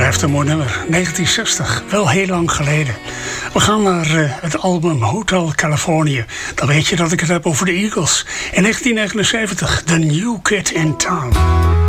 Blijft een mooi nummer. 1960, wel heel lang geleden. We gaan naar het album Hotel California. Dan weet je dat ik het heb over de Eagles. In 1979, The New Kid in Town.